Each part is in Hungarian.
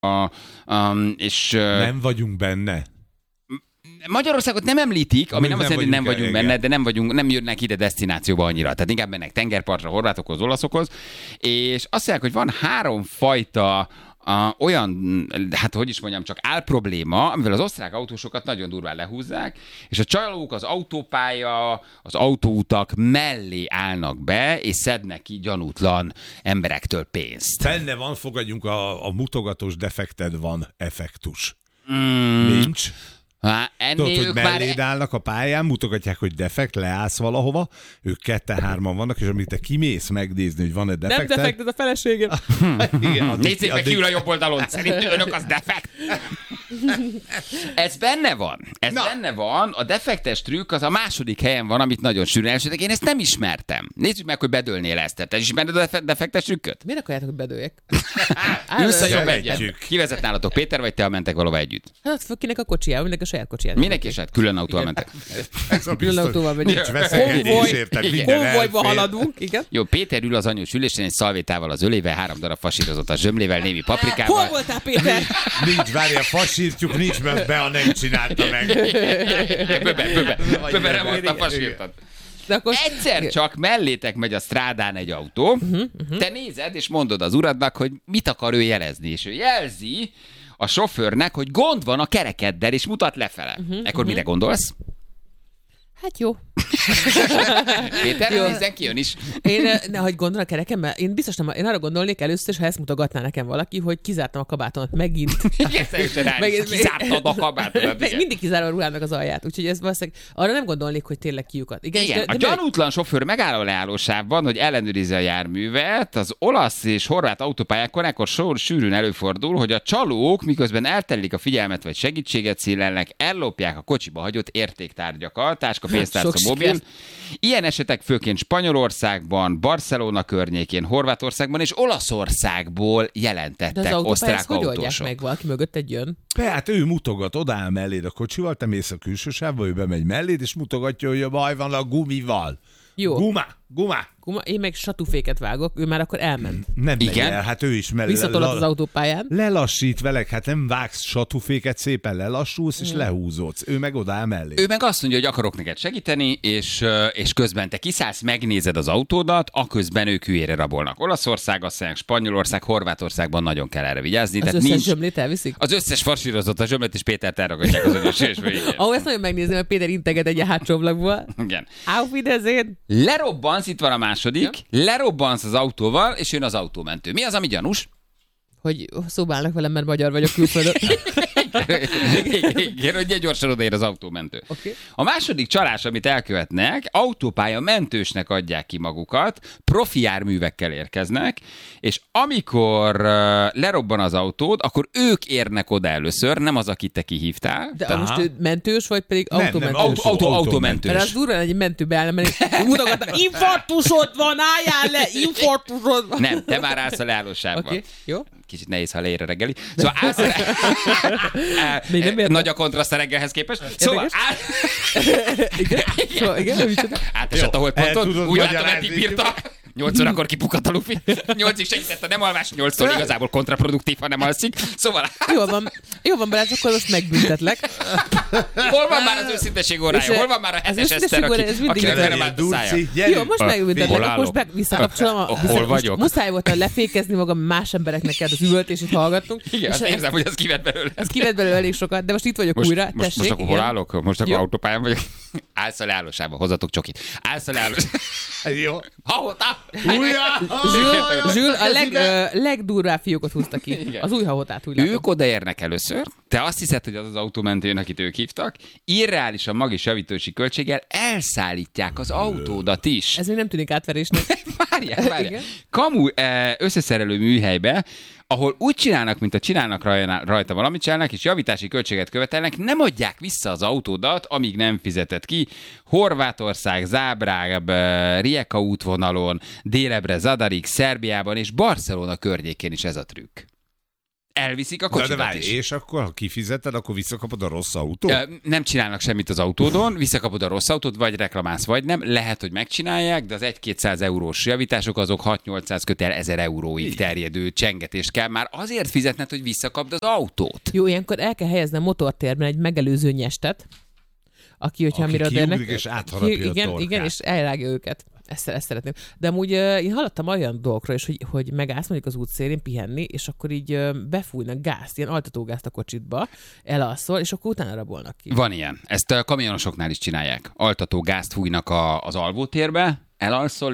és nem vagyunk benne. Magyarországot nem említik, ami nem azt jelenti, hogy nem vagyunk benne, de nem jönnek ide desztinációba annyira. Tehát inkább mennek tengerpartra, horvátokhoz, olaszokhoz. És azt mondják, hogy van 3 fajta olyan, hát hogy is mondjam, csak álprobléma, amivel az osztrák autósokat nagyon durván lehúzzák, és a csalók az autópálya, az autóutak mellé állnak be, és szednek ki gyanútlan emberektől pénzt. Benne van, fogadjunk, a mutogatós defekted van effektus. Nincs. Tudod, hogy melléd állnak a pályán, mutogatják, hogy defekt, leállsz valahova, ők 2-3 vannak, és amit te kimész megnézni, hogy van-e defekted. Nem defekt, ez a feleségem. Nézzék meg kiül a jobb oldalon, szerint önök az defekt. Ez benne van. Benne van. A defektes trükk az a második helyen van, amit nagyon sűrűn elsőtek. Én ezt nem ismertem. Nézzük meg, hogy bedőlnél ezt. Te ismered a defektes trükköt? Miért akarjátok, hogy bedőljek? Ülsz a jobb egyet. Ki vezet nálatok, Péter vagy te, mentek valahova együtt? Hát kinek a kocsijával, mindenki a saját kocsijával. Mindenki is, hát külön autóval mentek. Külön autóval megyünk. Nincs veszekedés, érted? Konvojba haladunk, igen. Jó, Péter ül az anyós ülésen egy szalvétával az ölével, 3 darab fasírozott a zsömlével, némi paprikával. Hol voltál, Péter? Nincs, várja, fasírtjuk, nincs, mert be, a nem csinálta meg. Böbere volt a fasírtat. Egyszer csak mellétek megy a strádán egy autó, te nézed, és mondod az uradnak, hogy mit akar ő jelezni, és ő jelzi a sofőrnek, hogy gond van a kerekeddel, és mutat lefele. Ekkor mire gondolsz? Hát jó. Péter, nézzen ki, jön is. Hogy gondol a kerekemben? Én biztos nem, én arra gondolnék először, és ha ezt mutogatná nekem valaki, hogy kizártam a kabátomat megint. Kizártad a kabátomat. Mindig kizárom a ruhámnak az alját, úgyhogy ez valószínűleg arra nem gondolnék, hogy tényleg kiukat. Igen, a gyanútlan sofőr megáll a leállósávban, hogy ellenőrizze a járművet. Az olasz és horvát autópályákon ekkor sűrűn előfordul, hogy a csalók, miközben elterelik a figyelmet vagy segítséget szélelnek, ellopják a kocsiba hagyott értéktárgyakat, táska, pénztárca, mobil. Ilyen esetek főként Spanyolországban, Barcelona környékén, Horvátországban és Olaszországból jelentettek osztrák autósok. Hogy autósok. meg, valaki mögötted jön? Hát ő mutogat, odaáll melléd a kocsival, te mész a külső sávba, ő bemegy melléd, és mutogatja, hogy a baj van a gumival. Jó. Guma. Én meg satúféket vágok, ő már akkor elment. Nem megy el, hát ő is mellé. Visszatolod az autópályán. Lelassít velek, hát nem vágsz satúféket, szépen lelassulsz, és lehúzódsz. Ő meg odáll mellé. Ő meg azt mondja, hogy akarok neked segíteni, és közben te kiszállsz, megnézed az autódat, aközben ők hülyére rabolnak. Olaszország, azt mondják, Spanyolország, Horvátországban nagyon kell erre vigyázni. Az összes zsömlét elviszik? Az összes farsírozott a zsömlet, és Pétert elragadják az anyós sésbe. Ezt nagyon megnézni, mert Péter integet egy hátsó ablakból. Igen. Auf Wiedersehen. Lerobbansz, itt van a második, lerobbansz az autóval, és jön az autómentő. Mi az, ami gyanús? Hogy szóba állnak velem, mert magyar vagyok külföldön. Igen, hogy gyorsan odaér az autómentő. Okay. A második csalás, amit elkövetnek, autópálya mentősnek adják ki magukat, profi járművekkel érkeznek, és amikor lerobban az autód, akkor ők érnek oda először, nem az, akit te kihívtál. De most ő mentős, vagy pedig autómentős? Autómentős. Mert az durva egy mentőbe állna, mert mutogatnak, infarktusod van, álljál le, infarktusod van. Nem, te már állsz a leállósávban. Okay, jó. Kicsit nehéz, ha leér a reggeli. Szóval állsz nagy a kontraszt a reggelhez képest. Szóval igen. Átesett a holdponton, úgy látom, hogy bírta. 8 órakor kipukat a lufi. 8-ig segített a nem alvás, 8-tól igazából kontraproduktív, ha nem alszik. Szóval... Jó van, Balázs, akkor most megbüntetlek. Hol van már az őszinteség órája? Hol van már a hetes Eszter, aki nem állt a szája? Jó, most megbüntetlek, akkor most visszakapcsolom. Hol vagyok? Muszáj volt lefékezni magam, más embereknek kellett az üvöltését hallgatnunk. Igen, azt érzem, hogy ez kivett belőle. Ez kivett belőle elég sokat, de most itt vagyok újra. Most akkor hol állok? Most akkor autópályán vagyok. Állsz a leállósába, hozzatok csokit. Állsz a leállósába. Jó. Zsül, a legdurvább fiókot húzta ki. Igen. Az új hahotát, úgy látom. Ők odaérnek először, te azt hiszed, hogy az az autómentőn, akit ők hívtak, irreálisan magis javítási költséggel elszállítják az autódat is. Ez még nem tűnik átverésnek. Várjál. Kamu összeszerelő műhelybe, ahol úgy csinálnak, mint a csinálnak rajta valamit csinálnak, és javítási költséget követelnek, nem adják vissza az autódat, amíg nem fizeted ki. Horvátország, Zágráb, Rijeka útvonalon, délebre Zadarik, Szerbiában és Barcelona környékén is ez a trükk. elviszik a kocsidat is. És akkor, ha kifizeted, akkor visszakapod a rossz autót? Nem csinálnak semmit az autódon, visszakapod a rossz autót, vagy reklamálsz, vagy nem. Lehet, hogy megcsinálják, de az 1-200 eurós javítások azok 6-800 kötel 1000 euróig terjedő csengetést kell már azért fizetned, hogy visszakapd az autót. Jó, ilyenkor el kell helyezni a motortérben egy megelőző nyestet, aki kiugrik és átharapja a torkát. Igen, és elrágja őket. Ezt szeretném. De amúgy én hallottam olyan dolgokról is, hogy megállsz mondjuk az útszélén pihenni, és akkor így befújnak gázt, ilyen altatógázt a kocsitba, elalszol, és akkor utána rabolnak ki. Van ilyen. Ezt a kamionosoknál is csinálják. Altatógázt fújnak az alvótérbe, elalszol,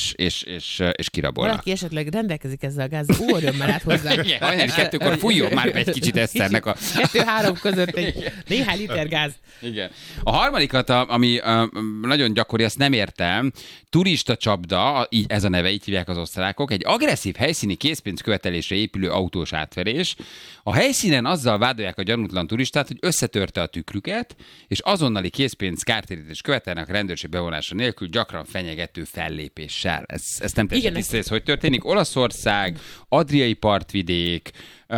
és kirabolnak. Valaki esetleg rendelkezik ezzel a gázzal, örömmel át hozzá. Igen, hajnali 2-kor fújjon már be egy kicsit Eszternek a... 2-3 között egy néhány liter gáz. Igen. A harmadikat, ami nagyon gyakori, azt nem értem, turista csapda, ez a neve, így hívják az osztrákok, egy agresszív helyszíni készpénzkövetelésre épülő autós átverés. A helyszínen azzal vádolják a gyanútlan turistát, hogy összetörte a tükrüket, és azonnali készpénz kártérítést követelnek a rendőrség bevonása nélkül, gyakran fenyegető fellépéssel. Ez nem teljesen tiszta, ez hogy történik. Olaszország, Adriai partvidék,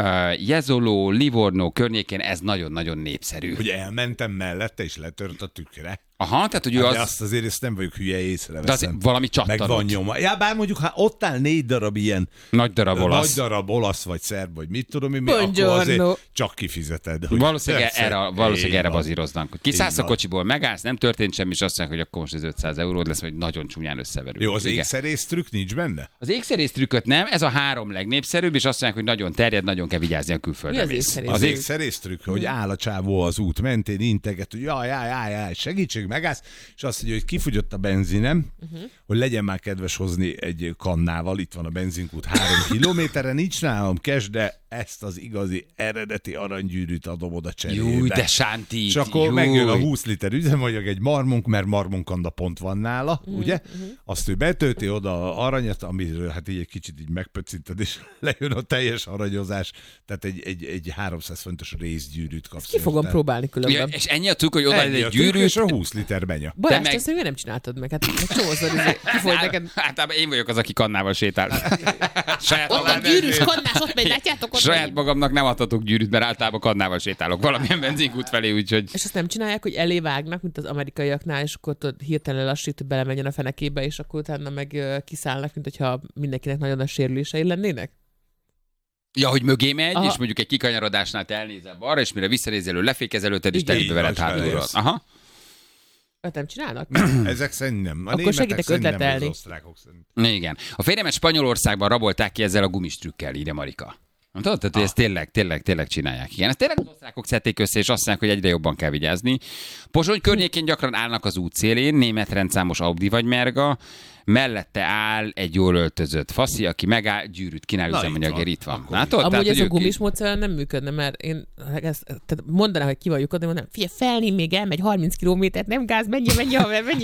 Jezoló, Livorno környékén ez nagyon-nagyon népszerű. Hogy elmentem mellette, és letört a tükre. Aha, tehát hogy ő de azt azért ezt nem vagyok hülye, észreveszem. De azért valami csattanott. Meg van nyoma. Ja, bár mondjuk, ha ott áll 4 darab ilyen nagy darab olasz, vagy szerb, vagy mit tudom én, akkor azért csak kifizeted. Valószínűleg erre bazíroznak. Kiszállsz a kocsiból, megállsz, nem történt semmi, és azt mondják, hogy akkor most ez 500 euród lesz, vagy nagyon csúnyán összeverül. Jó, az ékszerész trükk nincs benne? Az ékszerész trükköt nem, ez a 3 legnépszerűbb, és azt mondják, hogy nagyon terjed, nagyon kell vigyázni a külföldre. Az ékszerész trükk, hogy áll a csávó az út mentén, integet, hogy jaj, segítség, megállsz, és azt mondja, hogy kifogyott a benzinem, hogy legyen már kedves hozni egy kannával, itt van a benzinkút 3 kilométerre, nincs nálam cash, de ezt az igazi eredeti aranygyűrűt adom oda cserébe. Júj, de sánti! És akkor megjön a 20 liter üzemanyag, egy marmunk, mert marmunkanda pont van nála, ugye? Azt ő betölti oda aranyat, amiről hát így egy kicsit így megpöccinted, és lejön a teljes aranyozás, tehát egy 300 fontos részgyűrűt kapsz. Ki fogom próbálni különben. Ja, és ennyi a trükk, hogy oda egy gyűrűt, és a 20 liter benya. Balázs, te ezt nem csináltad meg? Hát csomószor kifolyt neked. Hát én vagyok az, aki kannával sétál. Ott a gyűrűs kannás, ott megy, látjátok? Saját magamnak nem adhatok gyűrűt, mert általában kannával sétálok valamilyen benzinkút felé, úgyhogy... És azt nem csinálják, hogy elé vágnak, mint az amerikaiaknál, és akkor hirtelen lassít, hogy belemenjen a fenekébe, és akkor utána meg kiszállnak, mint hogyha mindenkinek nagyon nagy sérülései lennének? Ja, hogy mögé megy, és mondjuk egy kikanyarodásnál te elnézel balra, és mire visszanézel, lefékez előtted, és te veled hátulról. Aha. Nem csinálnak? Ezek szerint nem. Akkor segítek ötletelni. Igen. A férjemet Spanyolországban rabolták ki ezzel a gumistrükkel, írja Marika. Nem tudod, tehát, hogy ezt tényleg csinálják. Igen, ezt tényleg az osztrákok szedték össze, és azt mondják, hogy egyre jobban kell vigyázni. Pozsony környékén gyakran állnak az útszélén, német rendszámos Audi vagy Merga, mellette áll egy jól öltözött faszi, aki megáll, gyűrűt kínál, üzemanyagért itt van. Látod? Amúgy ez a gumis módszer nem működne, mert én tehát mondaná, hogy ki vagyok, de mondanám, figyelj, felni még elmegy 30 kilométert, nem gáz, menj, haver, menj.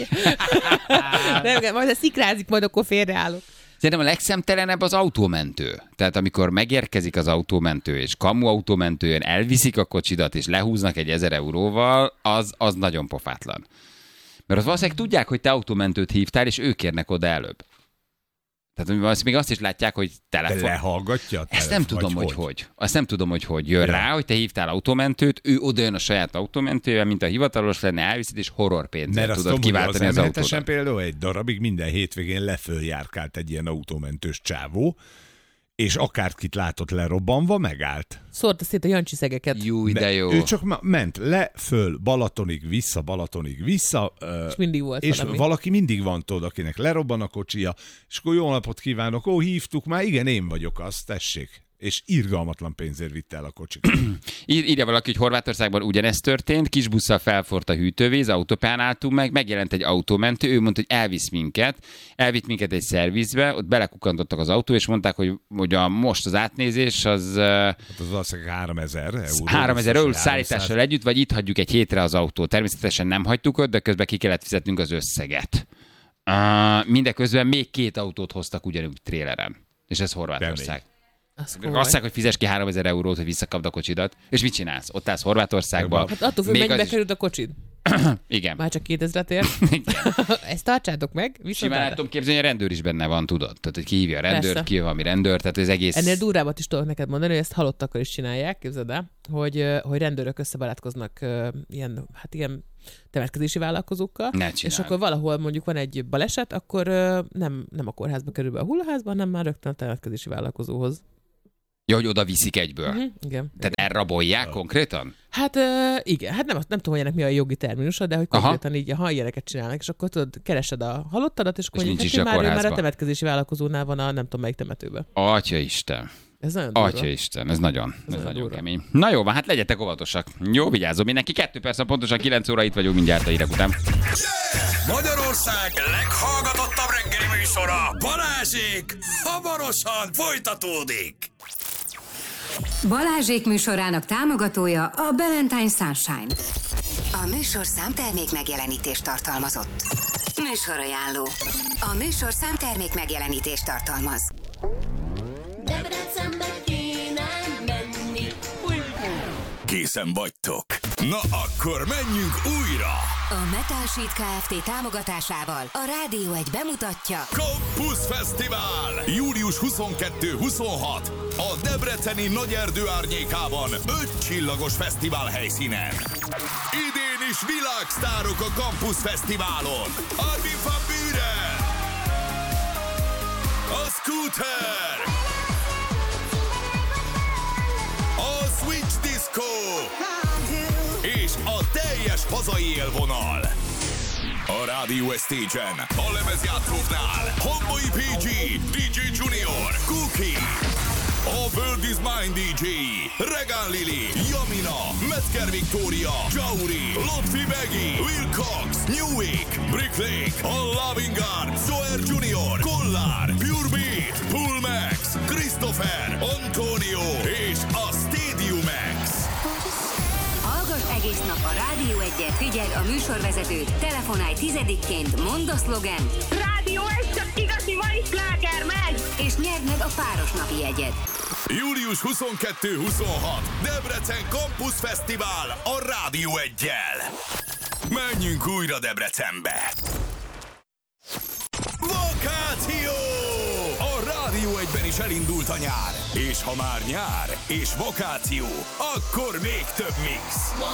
Nem, majd a szikrázik, majd akkor félreállok. Szerintem a legszemtelenebb az autómentő. Tehát amikor megérkezik az autómentő, és kamu autómentő jön, elviszik a kocsidat, és lehúznak egy 1000 euróval, az nagyon pofátlan. Mert az valószínűleg tudják, hogy te autómentőt hívtál, és ők érnek oda előbb. Tehát még azt is látják, hogy telefon. De lehallgatja a telefon, ezt nem tudom, hogy. Azt nem tudom, hogy jön rá, hogy te hívtál autómentőt, ő oda jön a saját autómentővel, mint a hivatalos lenne, elviszed, és horrorpénzzel tudod kiváltani az autódat. Például egy darabig minden hétvégén leföljárkált egy ilyen autómentős csávó, és akárkit látott lerobbanva, megállt. Szórta szét a Jancsi szegeket. Júj, de jó. Ő csak ment le, föl, Balatonig, vissza. És mindig volt és valami. Valaki mindig van, tudod, akinek lerobban a kocsia, és akkor jó napot kívánok, hívtuk már, igen, én vagyok az, tessék. És irgalmatlan pénzért vitte el a kocsit. Írja valaki, hogy Horvátországban ugyanezt történt, kis busszal felforrt a hűtővíz, autópályán álltunk meg, megjelent egy autómentő, ő mondta, hogy elvitt minket egy szervizbe, ott belekukantottak az autó, és mondták, hogy most az átnézés az... Hát az valószínűleg 3000 euró. 3000 euró szállítással együtt, vagy itt hagyjuk egy hétre az autót. Természetesen nem hagytuk ott, de közben ki kellett fizetnünk az összeget. Mindeközben még 2 autót hoztak ugyanúgy tréleren. És ez Horvátország. Azt mondják, hogy fizes ki 3000 eurót, hogy visszakapd a kocsidat. És mit csinálsz? Ott állsz Horvátországban. Hát attól függ, mennyibe került a kocsid? Igen. Már csak 2000-et ér. Ezt tartsátok meg. Simán el tudom képzelni, hogy a rendőr is benne van, tudod? Tehát, hogy ki hívja a rendőrt, ki valami rendőr, tehát az egész... Ennél durvábbat is tudok neked mondani, hogy ezt halottakkal is csinálják, képzeld el, hogy rendőrök összebarátkoznak ilyen temetkezési vállalkozókkal, és akkor valahol mondjuk van egy baleset, akkor nem a kórházba kerül be a hullaházba, hanem már rögtön a temetkezési vállalkozóhoz. Ja, hogy oda viszik egyből. Igen. Tehát elrabolják konkrétan? Hát igen, hát nem tudom, hogy ennek mi a jogi terminusa, de hogy konkrétan így, ha ilyeneket csinálnak, és akkor tudod, keresed a halottadat, és akkor mondjuk, már a temetkezési vállalkozónál van a nem tudom melyik temetőben. Atyaisten. Ez nagyon durva. Atyaisten, ez nagyon kemény. Na jó, hát legyetek óvatosak. Jó, vigyázzom, mindenki 2 perc, pontosan 9 óra itt vagyunk mindjárt a hírek után. Magyarország leghallgatottabb reggeli műsora, Balázsék, hamarosan folytatódik. Balázsék műsorának támogatója a Ballantyne Sunshine. A műsor számtermék megjelenítést tartalmazott. Műsorajánló. A műsor számtermék megjelenítést tartalmaz. Debrecenbe kéne menni. Készen vagytok? Na akkor menjünk újra! A Metal Sheet Kft. Támogatásával a Rádió 1 bemutatja Campus Fesztivál! Július 22-26 a debreceni Nagyerdő árnyékában 5 csillagos fesztivál helyszínen. Idén is világsztárok a Campus Fesztiválon. Armin van Buuren, a Scooter, a Switch Disco és a teljes hazai élvonal. A Rádió Stage-en, a lemezjátszóknál Homboy PG, DJ Junior, Cookie, a World is Mine DJ, Regán Lili, Jamina, Metzger Victoria, Jauri, Lotfi Meggy, Will Cox, New Week, Brick Lake, a Loving Guard, Zoer Junior, Kollár, Pure Beat, Pull Max, Christopher, Antonio és a Stadium Max. Hallgass egész nap a Rádió 1-et, figyeld a műsorvezetőt, telefonálj 10-ként, mondd a szlogent. Rádió, ez csak igazi mai sláger, megy! És nyerd meg a páros napi jegyet. Július 22-26 Debrecen Campus Fesztivál a Rádió 1-jel. Menjünk újra Debrecenbe. Vakáció! A Rádió 1-ben is elindult a nyár. És ha már nyár és vakáció, akkor még több mix.